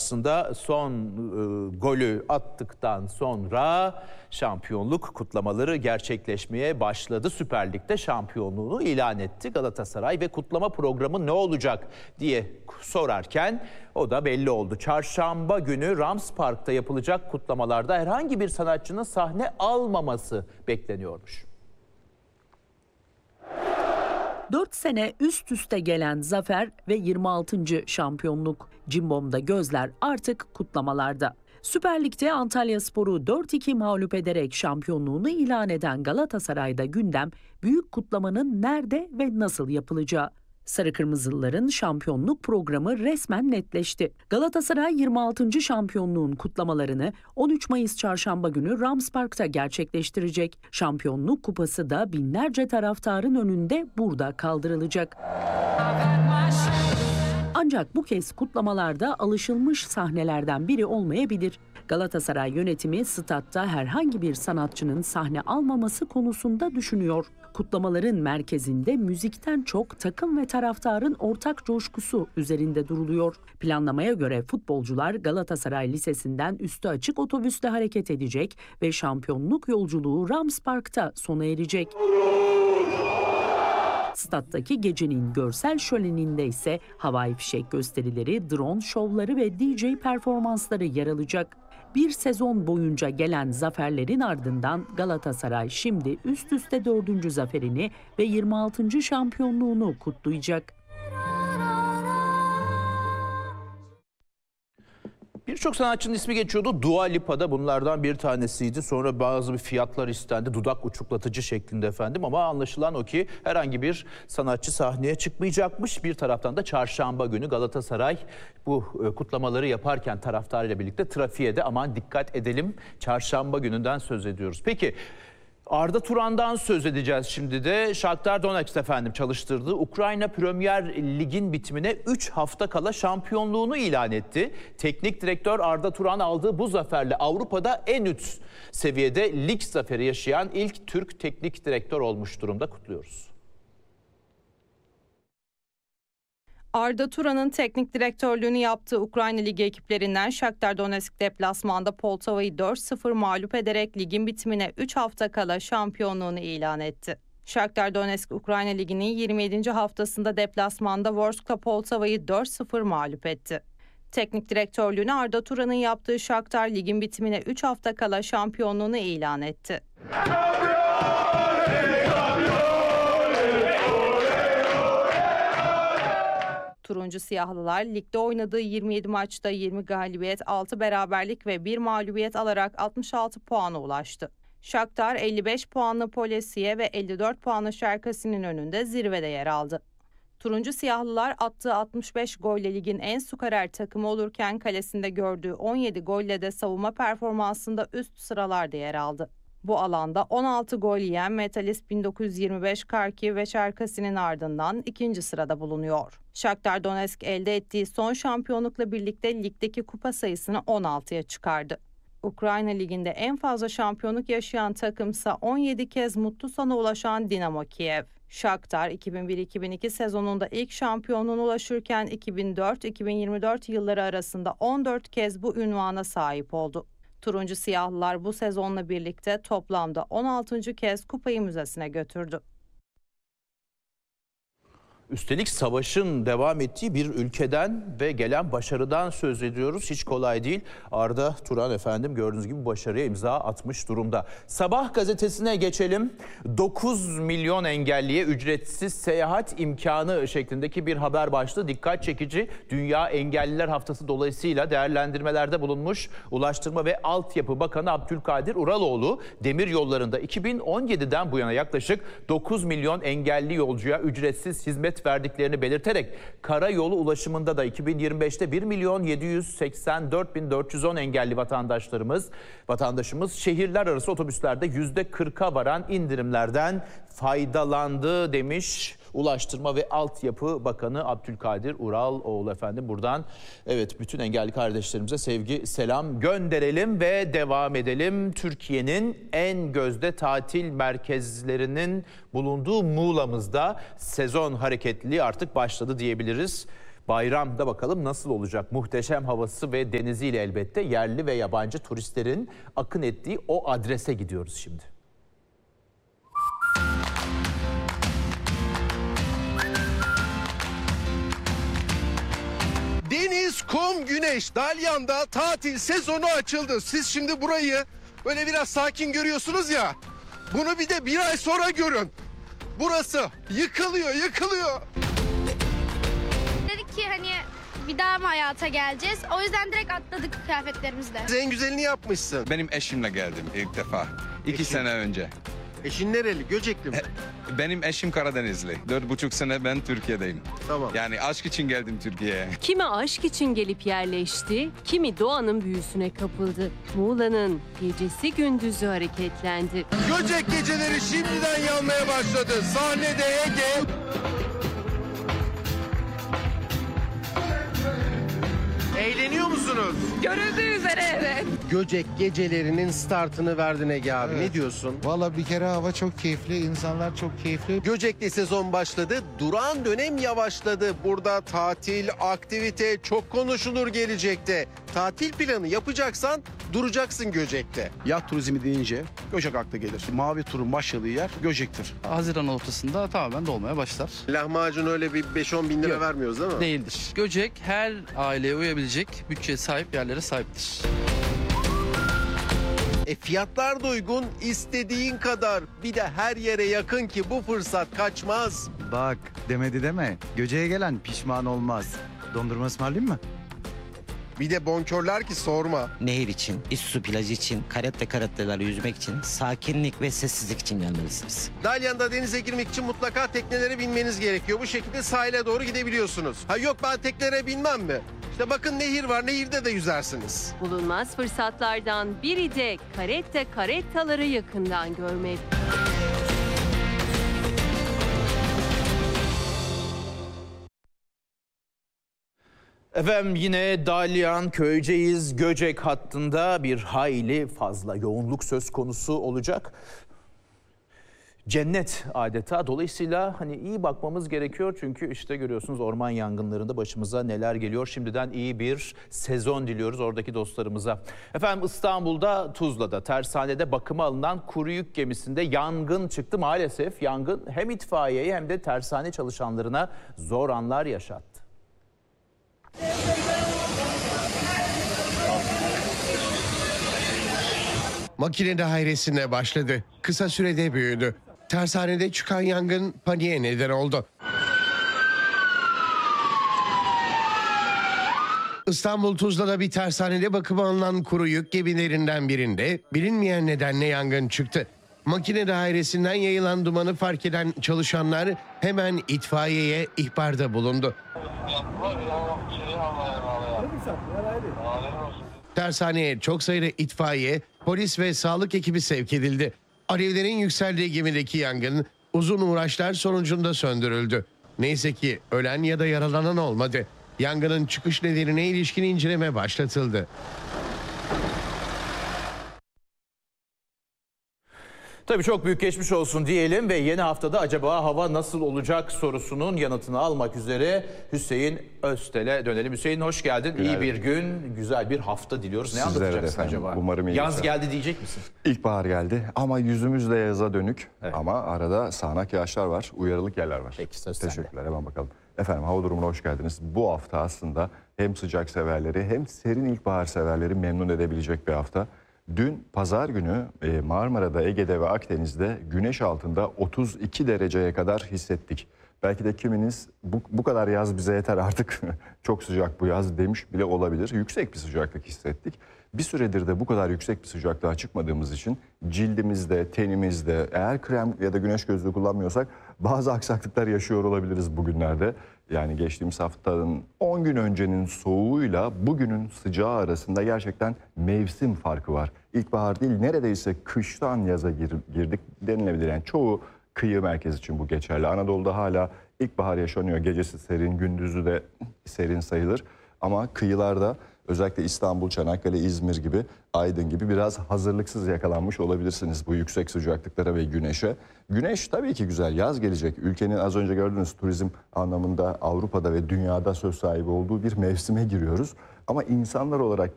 aslında son golü attıktan sonra şampiyonluk kutlamaları gerçekleşmeye başladı. Süper Lig'de şampiyonluğunu ilan etti Galatasaray ve kutlama programı ne olacak diye sorarken o da belli oldu. Çarşamba günü Rams Park'ta yapılacak kutlamalarda herhangi bir sanatçının sahne almaması bekleniyormuş. 4 sene üst üste gelen zafer ve 26. şampiyonluk. Cimbom'da gözler artık kutlamalarda. Süper Lig'de Antalyaspor'u 4-2 mağlup ederek şampiyonluğunu ilan eden Galatasaray'da gündem büyük kutlamanın nerede ve nasıl yapılacağı. Sarı Kırmızılıların şampiyonluk programı resmen netleşti. Galatasaray 26. şampiyonluğun kutlamalarını 13 Mayıs Çarşamba günü Rams Park'ta gerçekleştirecek. Şampiyonluk kupası da binlerce taraftarın önünde burada kaldırılacak. Ancak bu kez kutlamalarda alışılmış sahnelerden biri olmayabilir. Galatasaray yönetimi statta herhangi bir sanatçının sahne almaması konusunda düşünüyor. Kutlamaların merkezinde müzikten çok takım ve taraftarın ortak coşkusu üzerinde duruluyor. Planlamaya göre futbolcular Galatasaray Lisesi'nden üstü açık otobüsle hareket edecek ve şampiyonluk yolculuğu Rams Park'ta sona erecek. Stattaki gecenin görsel şöleninde ise havai fişek gösterileri, drone şovları ve DJ performansları yer alacak. Bir sezon boyunca gelen zaferlerin ardından Galatasaray şimdi üst üste 4. zaferini ve 26. şampiyonluğunu kutlayacak. Birçok sanatçının ismi geçiyordu. Dua Lipa da bunlardan bir tanesiydi. Sonra bazı bir fiyatlar istendi. Dudak uçuklatıcı şeklinde efendim. Ama anlaşılan o ki herhangi bir sanatçı sahneye çıkmayacakmış. Bir taraftan da çarşamba günü Galatasaray bu kutlamaları yaparken taraftarıyla birlikte trafiğe de aman dikkat edelim. Çarşamba gününden söz ediyoruz. Peki Arda Turan'dan söz edeceğiz şimdi de. Shakhtar Donetsk efendim çalıştırdığı Ukrayna Premier Lig'in bitimine 3 hafta kala şampiyonluğunu ilan etti. Teknik direktör Arda Turan aldığı bu zaferle Avrupa'da en üst seviyede lig zaferi yaşayan ilk Türk teknik direktör olmuş durumda. Kutluyoruz. Arda Turan'ın teknik direktörlüğünü yaptığı Ukrayna Ligi ekiplerinden Shakhtar Donetsk deplasmanda Poltava'yı 4-0 mağlup ederek ligin bitimine 3 hafta kala şampiyonluğunu ilan etti. Shakhtar Donetsk Ukrayna Ligi'nin 27. haftasında deplasmanda Vorskla Poltava'yı 4-0 mağlup etti. Teknik direktörlüğünü Arda Turan'ın yaptığı Shakhtar ligin bitimine 3 hafta kala şampiyonluğunu ilan etti. Turuncu Siyahlılar ligde oynadığı 27 maçta 20 galibiyet, 6 beraberlik ve 1 mağlubiyet alarak 66 puana ulaştı. Shakhtar 55 puanlı Polesiye ve 54 puanlı Şerkasi'nin önünde zirvede yer aldı. Turuncu Siyahlılar attığı 65 golle ligin en skorer takımı olurken kalesinde gördüğü 17 golle de savunma performansında üst sıralarda yer aldı. Bu alanda 16 gol yiyen Metalist 1925 Kharkiv ve Şerkasi'nin ardından 2. sırada bulunuyor. Shakhtar Donetsk elde ettiği son şampiyonlukla birlikte ligdeki kupa sayısını 16'ya çıkardı. Ukrayna Ligi'nde en fazla şampiyonluk yaşayan takımsa 17 kez mutlu sona ulaşan Dinamo Kiev. Shakhtar 2001-2002 sezonunda ilk şampiyonluğuna ulaşırken 2004-2024 yılları arasında 14 kez bu ünvana sahip oldu. Turuncu Siyahlılar bu sezonla birlikte toplamda 16. kez kupayı müzesine götürdü. Üstelik savaşın devam ettiği bir ülkeden ve gelen başarıdan söz ediyoruz. Hiç kolay değil. Arda Turan efendim gördüğünüz gibi başarıya imza atmış durumda. Sabah gazetesine geçelim. 9 milyon engelliye ücretsiz seyahat imkanı şeklindeki bir haber başlığı dikkat çekici. Dünya Engelliler Haftası dolayısıyla değerlendirmelerde bulunmuş Ulaştırma ve Altyapı Bakanı Abdülkadir Uraloğlu, demir yollarında 2017'den bu yana yaklaşık 9 milyon engelli yolcuya ücretsiz hizmet verdiklerini belirterek karayolu ulaşımında da 2025'te 1.784.410 engelli vatandaşımız şehirler arası otobüslerde %40'a varan indirimlerden faydalandı demiş Ulaştırma ve Altyapı Bakanı Abdülkadir Uraloğlu efendim. Buradan evet bütün engelli kardeşlerimize sevgi selam gönderelim ve devam edelim. Türkiye'nin en gözde tatil merkezlerinin bulunduğu Muğla'mızda sezon hareketliliği artık başladı diyebiliriz. Bayramda bakalım nasıl olacak? Muhteşem havası ve deniziyle elbette yerli ve yabancı turistlerin akın ettiği o adrese gidiyoruz şimdi. Deniz, kum, güneş. Dalyan'da tatil sezonu açıldı. Siz şimdi burayı böyle biraz sakin görüyorsunuz ya. Bunu bir de bir ay sonra görün. Burası yıkılıyor. Dedik ki hani bir daha mı hayata geleceğiz? O yüzden direkt atladık kıyafetlerimizle. Siz en güzelini yapmışsın. Benim eşimle geldim ilk defa. 2 sene önce. Eşin nereli? Göcekli mi? Benim eşim Karadenizli. 4,5 sene ben Türkiye'deyim. Tamam. Yani aşk için geldim Türkiye'ye. Kimi aşk için gelip yerleşti, kimi doğanın büyüsüne kapıldı. Muğla'nın gecesi gündüzü hareketlendi. Göcek geceleri şimdiden yanmaya başladı. Sahnede Ege. Eğleniyor musunuz? Görüldüğü üzere evet. Göcek gecelerinin startını verdin Ege abi. Ne diyorsun? Valla bir kere hava çok keyifli, insanlar çok keyifli. Göcek'te sezon başladı. Durağan dönem yavaşladı. Burada tatil, aktivite çok konuşulur gelecekte. Tatil planı yapacaksan duracaksın Göcek'te. Yat turizmi deyince Göcek akla gelir. Mavi turun başladığı yer Göcek'tir. Haziran ortasında tamamen dolmaya başlar. Lahmacun öyle bir 5-10 bin lira Yok. vermiyoruz değil mi? Değildir. Göcek her aileye uyabilecek bütçeye sahip yerlere sahiptir. Fiyatlar da uygun, istediğin kadar. Bir de her yere yakın ki bu fırsat kaçmaz. Bak demedi deme, Göce'ye gelen pişman olmaz. Dondurma ısmarlayayım mı? Bir de bonkörler ki sorma. Nehir için, İssu plajı için, karettelerle yüzmek için, sakinlik ve sessizlik için gelmelisiniz. Dalyan'da denize girmek için mutlaka teknelere binmeniz gerekiyor. Bu şekilde sahile doğru gidebiliyorsunuz. Ha yok ben teknelere binmem mi? İşte bakın nehir var, nehirde de yüzersiniz. Bulunmaz fırsatlardan biri de karettaları yakından görmek. Efendim yine Dalyan, Köyceğiz, Göcek hattında bir hayli fazla yoğunluk söz konusu olacak. Cennet adeta. Dolayısıyla hani iyi bakmamız gerekiyor çünkü işte görüyorsunuz orman yangınlarında başımıza neler geliyor. Şimdiden iyi bir sezon diliyoruz oradaki dostlarımıza. Efendim İstanbul'da Tuzla'da tersanede bakıma alınan kuru yük gemisinde yangın çıktı. Maalesef yangın hem itfaiyeye hem de tersane çalışanlarına zor anlar yaşattı. Makine dairesine başladı. Kısa sürede büyüdü. Tersanede çıkan yangın paniğe neden oldu. İstanbul Tuzla'da bir tersanede bakıma alınan kuru yük gemilerinden birinde bilinmeyen nedenle yangın çıktı. Makine dairesinden yayılan dumanı fark eden çalışanlar hemen itfaiyeye ihbarda bulundu. Tersaneye çok sayıda itfaiye, polis ve sağlık ekibi sevk edildi. Alevlerin yükseldiği gemideki yangın uzun uğraşlar sonucunda söndürüldü. Neyse ki ölen ya da yaralanan olmadı. Yangının çıkış nedenine ilişkin inceleme başlatıldı. Tabii çok büyük geçmiş olsun diyelim ve yeni haftada acaba hava nasıl olacak sorusunun yanıtını almak üzere Hüseyin Öztel'e dönelim. Hüseyin hoş geldin. İyi bir gün, güzel bir hafta diliyoruz. Ne Sizlere anlatacaksın de efendim. acaba? Umarım iyi Yaz geçer. geldi diyecek misin? İlkbahar geldi ama yüzümüz de yaza dönük. Evet. Ama arada sağanak yağışlar var, uyarılık yerler var. Peki, söz sende. Teşekkürler, hemen bakalım. Efendim hava durumuna hoş geldiniz. Bu hafta aslında hem sıcak severleri hem serin ilkbahar severleri memnun edebilecek bir hafta. Dün pazar günü Marmara'da, Ege'de ve Akdeniz'de güneş altında 32 dereceye kadar hissettik. Belki de kiminiz bu kadar yaz bize yeter artık çok sıcak bu yaz demiş bile olabilir. Yüksek bir sıcaklık hissettik. Bir süredir de bu kadar yüksek bir sıcaklığa çıkmadığımız için cildimizde, tenimizde eğer krem ya da güneş gözlüğü kullanmıyorsak bazı aksaklıklar yaşıyor olabiliriz bugünlerde. Yani geçtiğimiz haftanın 10 gün öncenin soğuğuyla bugünün sıcağı arasında gerçekten mevsim farkı var. İlkbahar değil neredeyse kıştan yaza girdik denilebilir. Yani çoğu kıyı merkez için bu geçerli. Anadolu'da hala ilkbahar yaşanıyor. Gecesi serin, gündüzü de serin sayılır. Ama kıyılarda Özellikle İstanbul, Çanakkale, İzmir gibi, Aydın gibi biraz hazırlıksız yakalanmış olabilirsiniz bu yüksek sıcaklıklara ve güneşe. Güneş tabii ki güzel, yaz gelecek. Ülkenin az önce gördüğünüz turizm anlamında Avrupa'da ve dünyada söz sahibi olduğu bir mevsime giriyoruz. Ama insanlar olarak